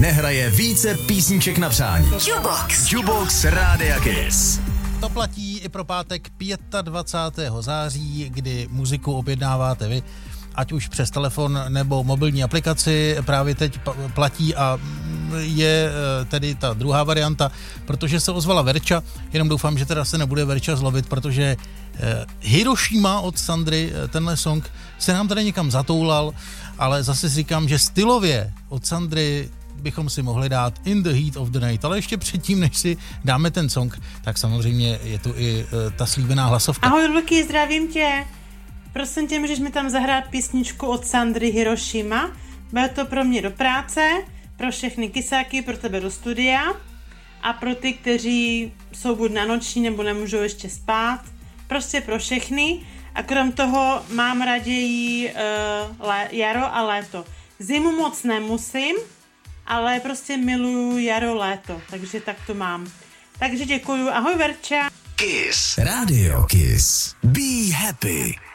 nehraje více písniček na přání. Jukebox Rádia Kiss. To platí i pro pátek 25. září, kdy muziku objednáváte vy, ať už přes telefon nebo mobilní aplikaci. Právě teď platí a je tedy ta druhá varianta, protože se ozvala Verča, jenom doufám, že teda se nebude Verča zlobit, protože Hiroshima od Sandry, tenhle song se nám tady někam zatoulal, ale zase si říkám, že stylově od Sandry bychom si mohli dát In the Heat of the Night, ale ještě předtím, než si dáme ten song, tak samozřejmě je tu i ta slíbená hlasovka. Ahoj Luky, zdravím tě. Prosím tě, můžeš mi tam zahrát písničku od Sandry Hiroshima? Bude to pro mě do práce, pro všechny kysáky, pro tebe do studia a pro ty, kteří jsou buď na noční nebo nemůžou ještě spát. Prostě pro všechny. A krom toho mám raději jaro a léto. Zimu moc nemusím, ale prostě miluju jaro, léto, takže tak to mám. Takže děkuju, ahoj Verča. Kiss. Radio Kiss. Be happy.